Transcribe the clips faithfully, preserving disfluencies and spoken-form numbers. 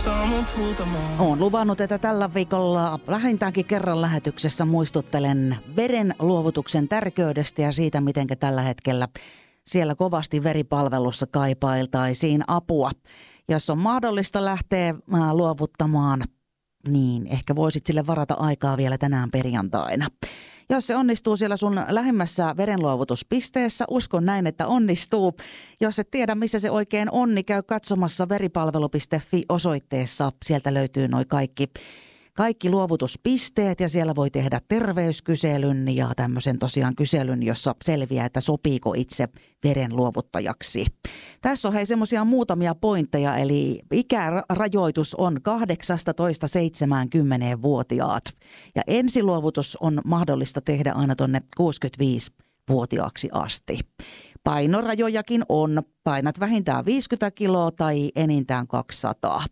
saa mut huutamaan. Olen luvannut, että tällä viikolla vähintäänkin kerran lähetyksessä muistuttelen verenluovutuksen tärkeydestä ja siitä, miten tällä hetkellä siellä kovasti veripalvelussa kaipailtaisiin apua. Jos on mahdollista lähteä luovuttamaan, niin ehkä voisit sille varata aikaa vielä tänään perjantaina. Jos se onnistuu siellä sun lähimmässä verenluovutuspisteessä, uskon näin, että onnistuu. Jos et tiedä, missä se oikein on, niin käy katsomassa veripalvelu piste fi osoitteessa. Sieltä löytyy noi kaikki, kaikki luovutuspisteet ja siellä voi tehdä terveyskyselyn ja tämmöisen tosiaan kyselyn, jossa selviää, että sopiiko itse verenluovuttajaksi. Tässä on hei semmoisia muutamia pointteja, eli ikärajoitus on kahdeksastatoista seitsemäänkymmeneen-vuotiaat. Ja ensiluovutus on mahdollista tehdä aina tonne kuusikymmentäviisi-vuotiaaksi asti. Painorajojakin on, painat vähintään viisikymmentä kiloa tai enintään kaksisataa.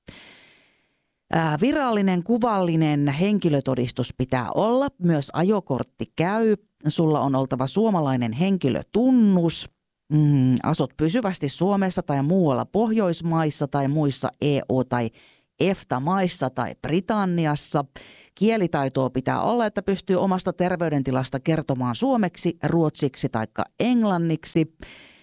Ää, virallinen kuvallinen henkilötodistus pitää olla, myös ajokortti käy. Sulla on oltava suomalainen henkilötunnus. Mm, asut pysyvästi Suomessa tai muualla Pohjoismaissa tai muissa E U- tai EFTA-maissa tai Britanniassa. Kielitaitoa pitää olla, että pystyy omasta terveydentilasta kertomaan suomeksi, ruotsiksi tai englanniksi.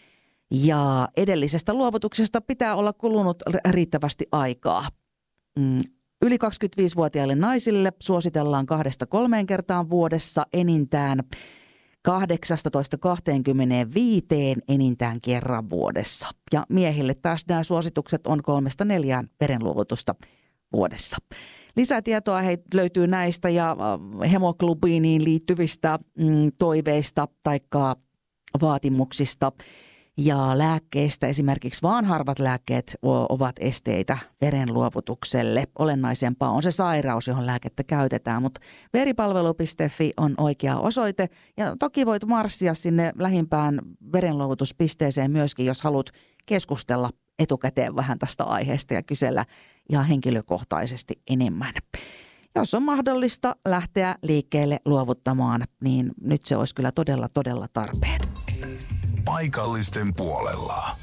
Ja edellisestä luovutuksesta pitää olla kulunut riittävästi aikaa. Mm, yli kaksikymmentäviisivuotiaille naisille suositellaan kahdesta kolmeen kertaan vuodessa enintään. kahdeksastatoista kaksikymmentäviisi enintään kerran vuodessa. Ja miehille taas nämä suositukset on kolmesta neljään verenluovutusta vuodessa. Lisätietoa he löytyy näistä ja hemoglobiiniin liittyvistä mm, toiveista tai vaatimuksista ja lääkkeistä. Esimerkiksi vaan harvat lääkkeet ovat esteitä verenluovutukselle. Olennaisempaa on se sairaus, johon lääkettä käytetään, mutta veripalvelu piste fi on oikea osoite. Ja toki voit marssia sinne lähimpään verenluovutuspisteeseen myöskin, jos haluat keskustella etukäteen vähän tästä aiheesta ja kysellä ihan henkilökohtaisesti enemmän. Jos on mahdollista lähteä liikkeelle luovuttamaan, niin nyt se olisi kyllä todella, todella tarpeen. Paikallisten puolella.